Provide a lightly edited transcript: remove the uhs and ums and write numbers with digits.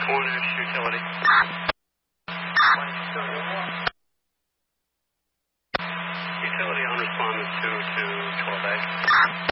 Cornish Utility. Utility on respondent 2 to 12A.